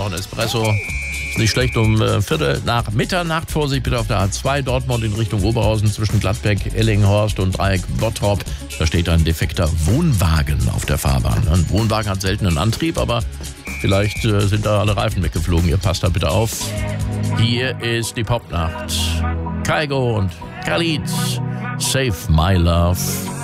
ein Espresso. Ist nicht schlecht, um Viertel nach Mitternacht. Vorsicht bitte auf der A2 Dortmund in Richtung Oberhausen zwischen Gladbeck, Ellinghorst und Dreieck Bottrop. Da steht ein defekter Wohnwagen auf der Fahrbahn. Ein Wohnwagen hat selten einen Antrieb, aber vielleicht sind da alle Reifen weggeflogen. Ihr passt da bitte auf. Hier ist die Popnacht. Kygo und Khalid, Save My Love.